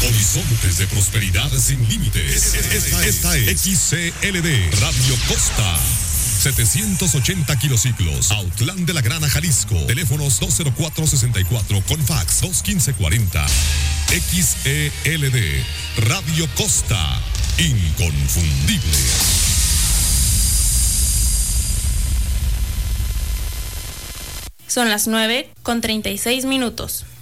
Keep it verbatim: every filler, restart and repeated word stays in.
Horizontes de prosperidad sin límites. Esta, esta es X C L D Radio Costa. setecientos ochenta kilociclos, Autlán de la Grana, Jalisco. Teléfonos dos cero cuatro sesenta y cuatro con fax dos uno cinco cuarenta. X E L D Radio Costa. Inconfundible. Son las nueve con treinta y seis minutos.